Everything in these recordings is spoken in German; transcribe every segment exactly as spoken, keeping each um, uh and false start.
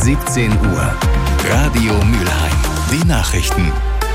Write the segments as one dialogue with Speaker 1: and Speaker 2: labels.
Speaker 1: siebzehn Uhr. Radio Mülheim. Die Nachrichten.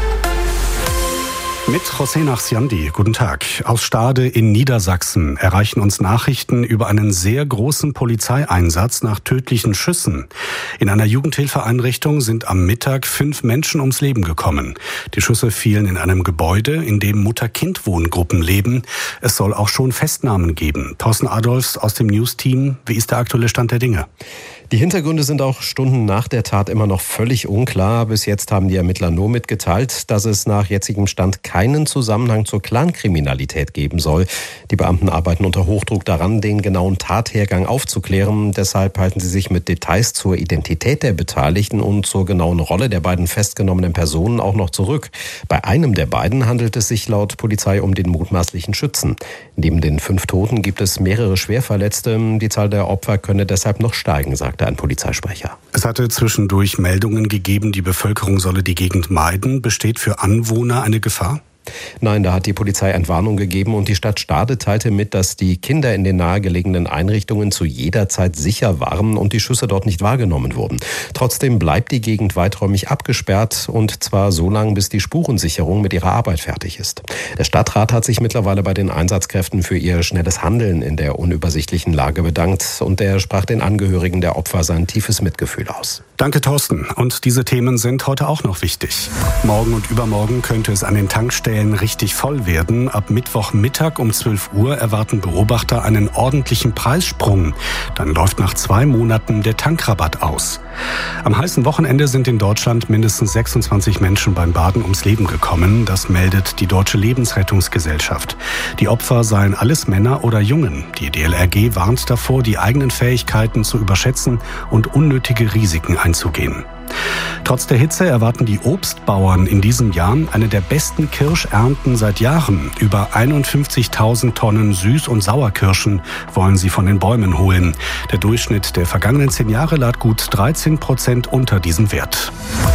Speaker 2: Mit José Nachsiandi. Guten Tag. Aus Stade in Niedersachsen erreichen uns Nachrichten über einen sehr großen Polizeieinsatz nach tödlichen Schüssen. In einer Jugendhilfeeinrichtung sind am Mittag fünf Menschen ums Leben gekommen. Die Schüsse fielen in einem Gebäude, in dem Mutter-Kind-Wohngruppen leben. Es soll auch schon Festnahmen geben. Thorsten Adolfs aus dem News-Team. Wie ist der aktuelle Stand der Dinge?
Speaker 3: Die Hintergründe sind auch Stunden nach der Tat immer noch völlig unklar. Bis jetzt haben die Ermittler nur mitgeteilt, dass es nach jetzigem Stand keinen Zusammenhang zur Clankriminalität geben soll. Die Beamten arbeiten unter Hochdruck daran, den genauen Tathergang aufzuklären. Deshalb halten sie sich mit Details zur Identität der Beteiligten und zur genauen Rolle der beiden festgenommenen Personen auch noch zurück. Bei einem der beiden handelt es sich laut Polizei um den mutmaßlichen Schützen. Neben den fünf Toten gibt es mehrere Schwerverletzte. Die Zahl der Opfer könne deshalb noch steigen, sagte ein Polizeisprecher.
Speaker 2: Es hatte zwischendurch Meldungen gegeben, die Bevölkerung solle die Gegend meiden. Besteht für Anwohner eine Gefahr?
Speaker 3: Nein, da hat die Polizei Entwarnung gegeben und die Stadt Stade teilte mit, dass die Kinder in den nahegelegenen Einrichtungen zu jeder Zeit sicher waren und die Schüsse dort nicht wahrgenommen wurden. Trotzdem bleibt die Gegend weiträumig abgesperrt und zwar so lange, bis die Spurensicherung mit ihrer Arbeit fertig ist. Der Stadtrat hat sich mittlerweile bei den Einsatzkräften für ihr schnelles Handeln in der unübersichtlichen Lage bedankt und er sprach den Angehörigen der Opfer sein tiefes Mitgefühl aus.
Speaker 2: Danke, Thorsten. Und diese Themen sind heute auch noch wichtig. Morgen und übermorgen könnte es an den Tankstellen richtig voll werden. Ab Mittwochmittag um zwölf Uhr erwarten Beobachter einen ordentlichen Preissprung. Dann läuft nach zwei Monaten der Tankrabatt aus. Am heißen Wochenende sind in Deutschland mindestens sechsundzwanzig Menschen beim Baden ums Leben gekommen. Das meldet die Deutsche Lebensrettungsgesellschaft. Die Opfer seien alles Männer oder Jungen. Die D L R G warnt davor, die eigenen Fähigkeiten zu überschätzen und unnötige Risiken einzugehen. Trotz der Hitze erwarten die Obstbauern in diesem Jahr eine der besten Kirschernten seit Jahren. Über einundfünfzigtausend Tonnen Süß- und Sauerkirschen wollen sie von den Bäumen holen. Der Durchschnitt der vergangenen zehn Jahre lag gut dreizehn Prozent unter diesem Wert.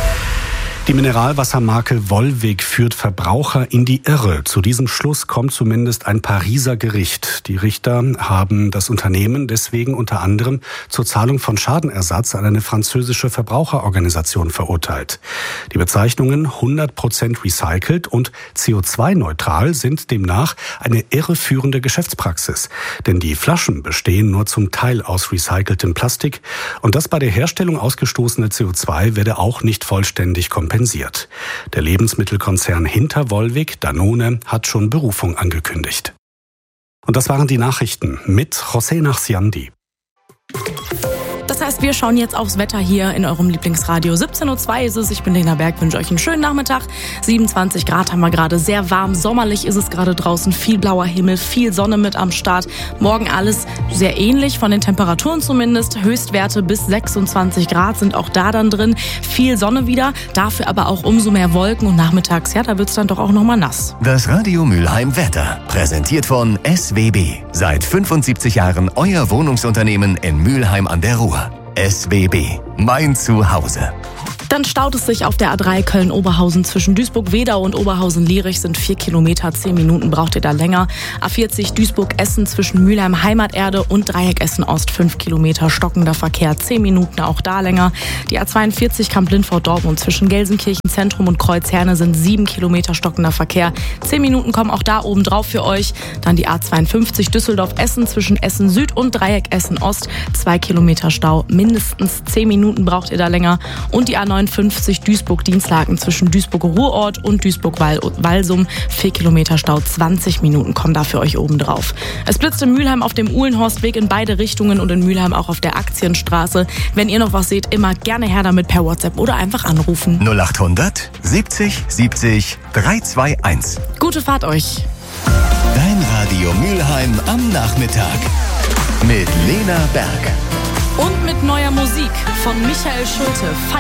Speaker 2: Die Mineralwassermarke Volvic führt Verbraucher in die Irre. Zu diesem Schluss kommt zumindest ein Pariser Gericht. Die Richter haben das Unternehmen deswegen unter anderem zur Zahlung von Schadenersatz an eine französische Verbraucherorganisation verurteilt. Die Bezeichnungen hundert Prozent recycelt und C O zwei neutral sind demnach eine irreführende Geschäftspraxis. Denn die Flaschen bestehen nur zum Teil aus recyceltem Plastik und das bei der Herstellung ausgestoßene C O zwei werde auch nicht vollständig kompensiert. Der Lebensmittelkonzern hinter Volvic, Danone, hat schon Berufung angekündigt. Und das waren die Nachrichten mit José Nachsiandi.
Speaker 4: Das heißt, wir schauen jetzt aufs Wetter hier in eurem Lieblingsradio. siebzehn Uhr zwei ist es. Ich bin Lena Berg, wünsche euch einen schönen Nachmittag. siebenundzwanzig Grad haben wir gerade, sehr warm. Sommerlich ist es gerade draußen. Viel blauer Himmel, viel Sonne mit am Start. Morgen alles sehr ähnlich, von den Temperaturen zumindest. Höchstwerte bis sechsundzwanzig Grad sind auch da dann drin. Viel Sonne wieder, dafür aber auch umso mehr Wolken. Und nachmittags, ja, da wird es dann doch auch nochmal nass.
Speaker 1: Das Radio Mülheim Wetter, präsentiert von S W B. Seit fünfundsiebzig Jahren euer Wohnungsunternehmen in Mülheim an der Ruhr. S W B, mein Zuhause.
Speaker 4: Dann staut es sich auf der A drei Köln-Oberhausen zwischen Duisburg-Wedau und Oberhausen-Lierich sind vier Kilometer, zehn Minuten braucht ihr da länger. A vierzig Duisburg-Essen zwischen Mülheim Heimaterde und Dreieck Essen-Ost fünf Kilometer stockender Verkehr, zehn Minuten auch da länger. Die A zweiundvierzig Kamp-Lindfort-Dortmund zwischen Gelsenkirchen Zentrum und Kreuzherne sind sieben Kilometer stockender Verkehr, zehn Minuten kommen auch da oben drauf für euch. Dann die A zweiundfünfzig Düsseldorf-Essen zwischen Essen Süd und Dreieck Essen-Ost, zwei Kilometer Stau, mindestens zehn Minuten braucht ihr da länger. Und die A neunundfünfzig Duisburg-Dienstlaken zwischen Duisburg-Ruhrort und Duisburg-Walsum. vier Kilometer Stau, zwanzig Minuten kommen da für euch oben drauf. Es blitzt in Mülheim auf dem Uhlenhorstweg in beide Richtungen und in Mülheim auch auf der Aktienstraße. Wenn ihr noch was seht, immer gerne her damit per WhatsApp oder einfach anrufen.
Speaker 1: null achthundert siebzig siebzig dreihunderteinundzwanzig.
Speaker 4: Gute Fahrt euch.
Speaker 1: Dein Radio Mülheim am Nachmittag mit Lena Berg.
Speaker 4: Und mit neuer Musik von Michael Schulte.